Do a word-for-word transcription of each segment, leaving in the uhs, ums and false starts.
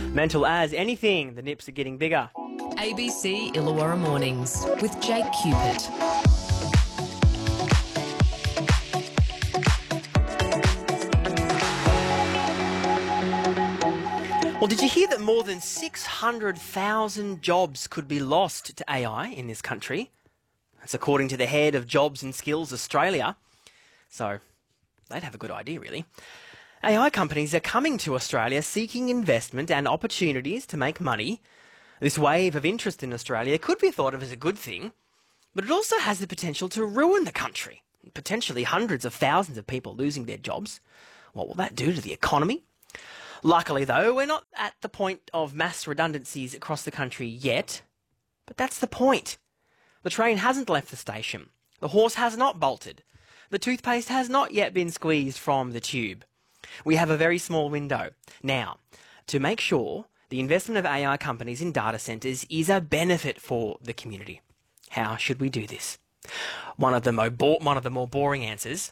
Mental as anything, the nips are getting bigger. A B C Illawarra Mornings with Jake Cupid. Well, did you hear that more than six hundred thousand jobs could be lost to A I in this country? That's according to the head of Jobs and Skills Australia. So, they'd have a good idea, really. A I companies are coming to Australia seeking investment and opportunities to make money. This wave of interest in Australia could be thought of as a good thing, but it also has the potential to ruin the country. Potentially hundreds of thousands of people losing their jobs. What will that do to the economy? Luckily, though, we're not at the point of mass redundancies across the country yet. But that's the point. The train hasn't left the station. The horse has not bolted. The toothpaste has not yet been squeezed from the tube. We have a very small window. Now, to make sure the investment of A I companies in data centres is a benefit for the community. How should we do this? One of the, mo- bo- one of the more boring answers,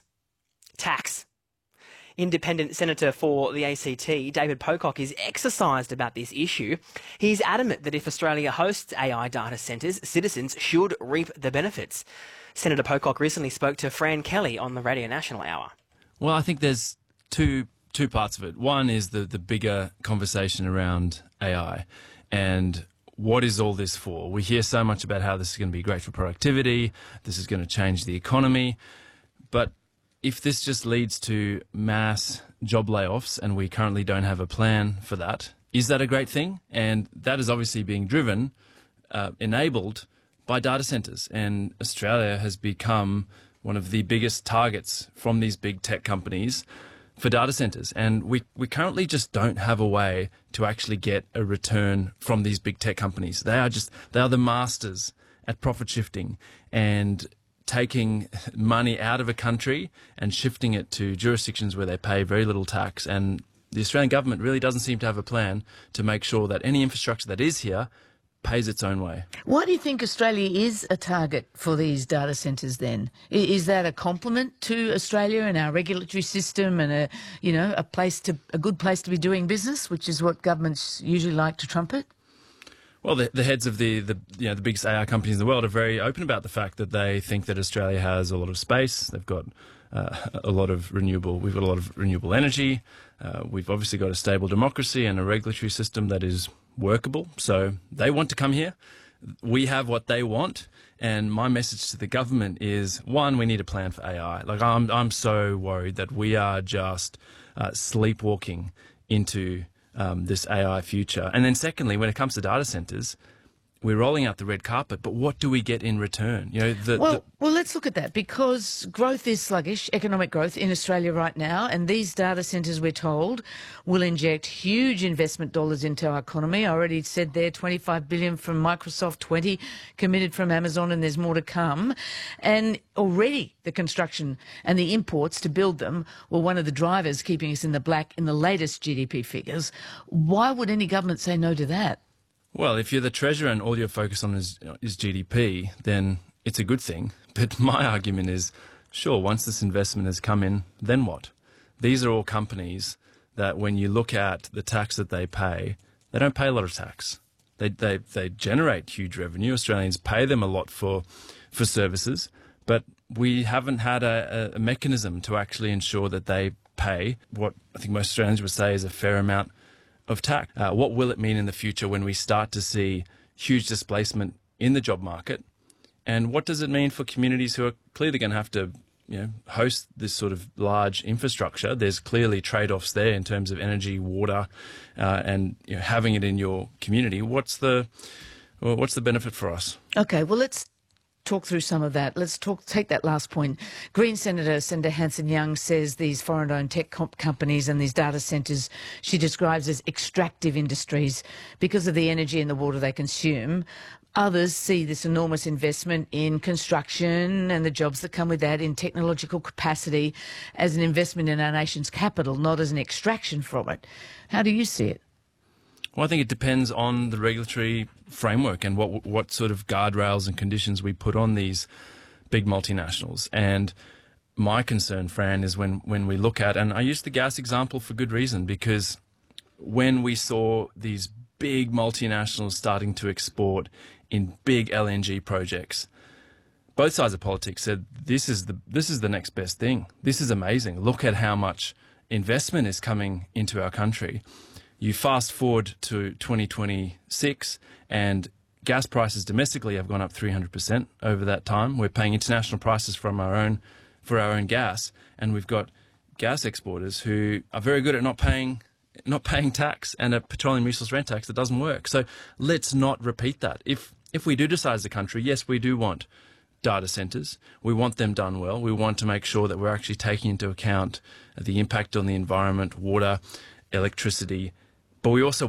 tax. Independent Senator for the A C T, David Pocock, is exercised about this issue. He's adamant that if Australia hosts A I data centres, citizens should reap the benefits. Senator Pocock recently spoke to Fran Kelly on the Radio National Hour. Well, I think there's two two parts of it. One is the, the bigger conversation around A I and what is all this for? We hear so much about how this is going to be great for productivity, this is going to change the economy, but if this just leads to mass job layoffs and we currently don't have a plan for that, is that a great thing? And that is obviously being driven, uh, enabled by data centres. And Australia has become one of the biggest targets from these big tech companies for data centres. And we, we currently just don't have a way to actually get a return from these big tech companies. They are just, they are the masters at profit shifting and taking money out of a country and shifting it to jurisdictions where they pay very little tax. And the Australian government really doesn't seem to have a plan to make sure that any infrastructure that is here pays its own way. Why do you think Australia is a target for these data centres then? I- Is that a compliment to Australia and our regulatory system and a, you know, a place to, a good place to be doing business, which is what governments usually like to trumpet? Well, the, the heads of the, the you know the biggest A I companies in the world are very open about the fact that they think that Australia has a lot of space. They've got uh, a lot of renewable. We've got a lot of renewable energy. Uh, we've obviously got a stable democracy and a regulatory system that is workable. So they want to come here. We have what they want. And my message to the government is, one, we need a plan for A I. Like I'm I'm so worried that we are just uh, sleepwalking into Um, this A I future. And then secondly, when it comes to data centres, we're rolling out the red carpet, but what do we get in return? You know, the, Well, the well, let's look at that, because growth is sluggish, economic growth in Australia right now, and these data centres, we're told, will inject huge investment dollars into our economy. I already said there, twenty-five billion dollars from Microsoft, twenty committed from Amazon, and there's more to come. And already the construction and the imports to build them were one of the drivers keeping us in the black in the latest G D P figures. Why would any government say no to that? well, if you're the treasurer and all you're focused on is, is G D P, then it's a good thing. But my argument is, sure, once this investment has come in, then what? These are all companies that when you look at the tax that they pay, they don't pay a lot of tax. They they they generate huge revenue. Australians pay them a lot for for services, but we haven't had a, a mechanism to actually ensure that they pay what I think most Australians would say is a fair amount of tax. Uh, what will it mean in the future when we start to see huge displacement in the job market? And what does it mean for communities who are clearly going to have to, you know, host this sort of large infrastructure? There's clearly trade-offs there in terms of energy, water, uh, and you know, having it in your community. What's the well, what's the benefit for us? Okay, well, let's talk through some of that. Let's talk. Take that last point. Green Senator Senator Hanson-Young says these foreign-owned tech comp companies and these data centres she describes as extractive industries because of the energy and the water they consume. Others see this enormous investment in construction and the jobs that come with that in technological capacity as an investment in our nation's capital, not as an extraction from it. How do you see it? Well, I think it depends on the regulatory framework and what what sort of guardrails and conditions we put on these big multinationals. And my concern, Fran, is when, when we look at, and I use the gas example for good reason, because when we saw these big multinationals starting to export in big L N G projects, both sides of politics said, this is the this is the next best thing. This is amazing. Look at how much investment is coming into our country. You fast forward to twenty twenty-six and gas prices domestically have gone up three hundred percent over that time. We're paying international prices from our own for our own gas, and we've got gas exporters who are very good at not paying not paying tax and a petroleum resource rent tax that doesn't work. So let's not repeat that. If if we do decide as a country, yes, we do want data centres. We want them done well. We want to make sure that we're actually taking into account the impact on the environment, water, electricity, but we also